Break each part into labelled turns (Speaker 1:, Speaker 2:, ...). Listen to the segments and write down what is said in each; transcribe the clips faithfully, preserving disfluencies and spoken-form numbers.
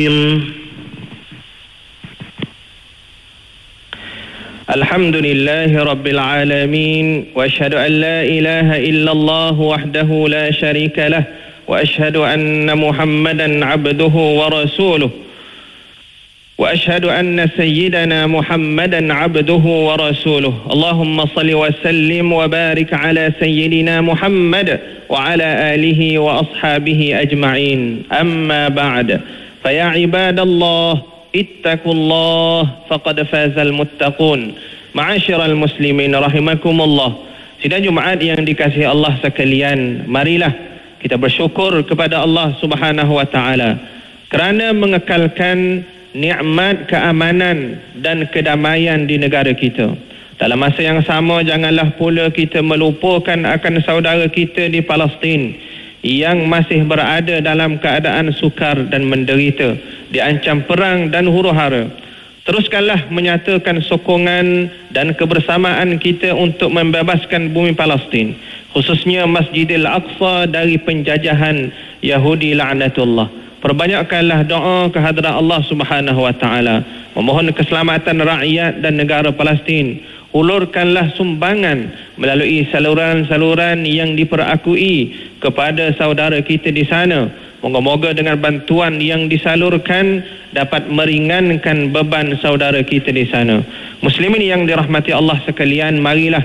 Speaker 1: Alhamdulillahi Rabbil Alamin. Wa ashhadu an la ilaha illallah wahdahu la sharika lah. Wa ashhadu anna Muhammadan abduhu wa rasuluh. Wa ashhadu anna sayyidana Muhammadan abduhu wa rasuluh. Allahumma salli wa sallim wa barik ala sayyidina Muhammad wa ala alihi wa ashabihi ajma'in. Amma ba'd. Faya ibadallah, ittaqullah faqad fazal muttaqun. Ma'asyiral muslimin rahimakumullah. Sidang Jumaat yang dikasihi Allah sekalian, marilah kita bersyukur kepada Allah Subhanahu wa taala kerana mengekalkan nikmat keamanan dan kedamaian di negara kita. Dalam masa yang sama, janganlah pula kita melupakan akan saudara kita di Palestin yang masih berada dalam keadaan sukar dan menderita, diancam perang dan huru-hara. Teruskanlah menyatakan sokongan dan kebersamaan kita untuk membebaskan bumi Palestin, khususnya Masjidil Aqsa dari penjajahan Yahudi laknatullah. Perbanyakkanlah doa kehadrat Allah Subhanahu wa taala, memohon keselamatan rakyat dan negara Palestin. Hulurkanlah sumbangan melalui saluran-saluran yang diperakui kepada saudara kita di sana. Moga-moga dengan bantuan yang disalurkan dapat meringankan beban saudara kita di sana. Muslimin yang dirahmati Allah sekalian, marilah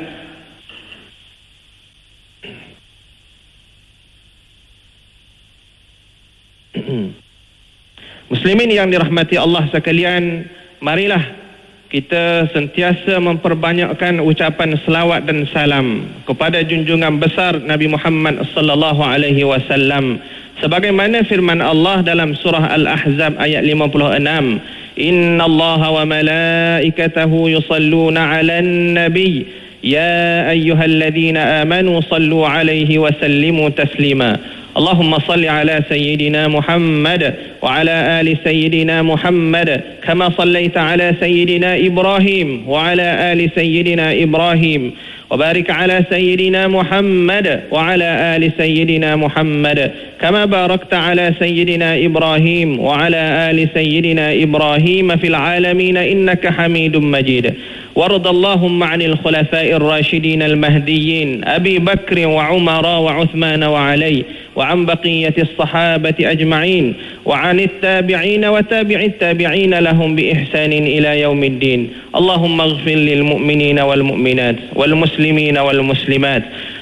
Speaker 1: Muslimin yang dirahmati Allah sekalian, marilah kita sentiasa memperbanyakkan ucapan selawat dan salam kepada junjungan besar Nabi Muhammad sallallahu alaihi wasallam, sebagaimana firman Allah dalam surah Al-Ahzab ayat lima puluh enam, innallaha wa malaikatahu yusalluna 'alan nabiy ya ayyuhalladzina amanu sallu 'alaihi wa sallimu taslima. Allahumma salli ala sayyidina Muhammad wa ala ali sayyidina Muhammad kama sallaita ala sayyidina Ibrahim wa ala ali sayyidina Ibrahim wa barik ala sayyidina Muhammad wa ala ali sayyidina Muhammad kama barakta ala sayyidina Ibrahim wa ala ali sayyidina Ibrahim fil alamin innaka Hamidum Majid. وارض اللهم عن الخلفاء الراشدين المهديين أبي بكر وعمر وعثمان وعلي وعن بقية الصحابة أجمعين وعن التابعين وتابع التابعين لهم بإحسان إلى يوم الدين. اللهم اغفر للمؤمنين والمؤمنات والمسلمين والمسلمات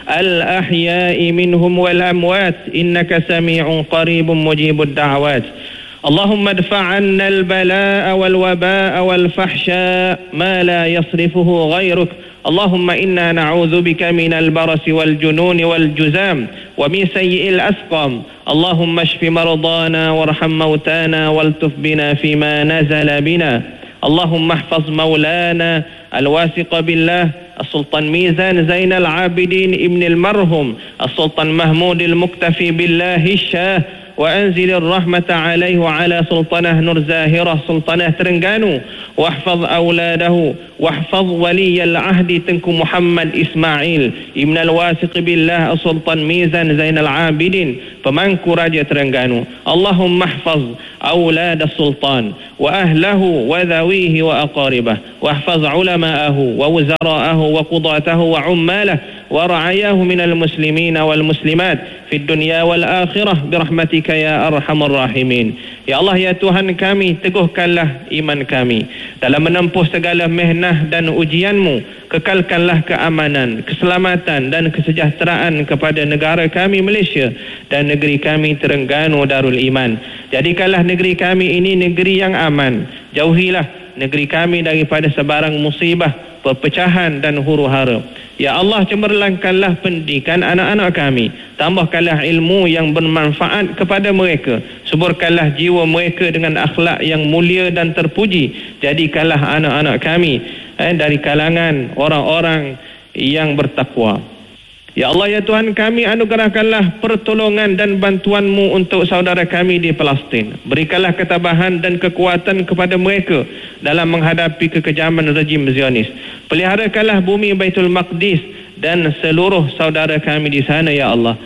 Speaker 1: الأحياء منهم والأموات إنك سميع قريب مجيب الدعوات. اللهم ادفع عنا البلاء والوباء والفحشاء ما لا يصرفه غيرك. اللهم إنا نعوذ بك من البرص والجنون والجذام ومن سيء الأسقام. اللهم اشف مرضانا وارحم موتانا والطف بنا فيما نزل بنا. اللهم احفظ مولانا الواثق بالله السلطان ميزان زين العابدين ابن المرهم السلطان محمود المكتفي بالله الشاه، وأنزل الرحمة عليه وعلى سلطانه نور زاهرة سلطانه ترنغانو، واحفظ أولاده واحفظ ولي العهد تنكو محمد إسماعيل ابن الواثق بالله السلطان ميزان زين العابدين فمنكو راجة ترنغانو. اللهم احفظ أولاد السلطان وأهله وذويه وأقاربه، واحفظ علماءه ووزراءه وقضاته وعماله ورعاياه من المسلمين والمسلمات في الدنيا والآخرة برحمتك ya arhamar rahimin. Ya Allah, ya Tuhan kami, teguhkanlah iman kami dalam menempuh segala mihnah dan ujianmu. Kekalkanlah keamanan, keselamatan dan kesejahteraan kepada negara kami Malaysia dan negeri kami Terengganu Darul Iman. Jadikanlah negeri kami ini negeri yang aman. Jauhilah negeri kami daripada sebarang musibah, perpecahan dan huru-hara. Ya Allah, cemerlangkanlah pendidikan anak-anak kami, tambahkanlah ilmu yang bermanfaat kepada mereka, suburkanlah jiwa mereka dengan akhlak yang mulia dan terpuji. Jadikanlah anak-anak kami eh, dari kalangan orang-orang yang bertakwa. Ya Allah, ya Tuhan kami, anugerahkanlah pertolongan dan bantuan-Mu untuk saudara kami di Palestin. Berikanlah ketabahan dan kekuatan kepada mereka dalam menghadapi kekejaman rejim Zionis. Peliharakanlah bumi Baitul Maqdis dan seluruh saudara kami di sana, ya Allah.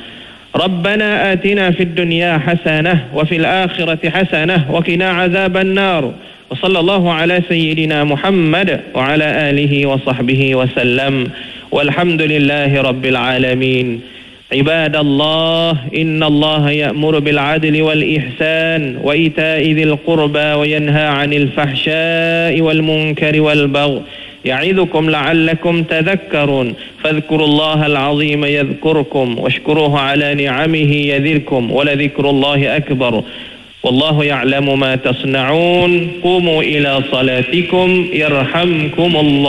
Speaker 1: ربنا آتنا في الدنيا حسنة وفي الآخرة حسنة وقنا عذاب النار. وصلى الله على سيدنا محمد وعلى آله وصحبه وسلم والحمد لله رب العالمين. عباد الله، إن الله يأمر بالعدل والإحسان وإيتاء ذي القربى وينهى عن الفحشاء والمنكر والبغي يعظكم لعلكم تذكرون. فاذكروا الله العظيم يذكركم واشكروه على نعمه يزدكم ولذكر الله أكبر والله يعلم ما تصنعون. قوموا إلى صلاتكم يرحمكم الله.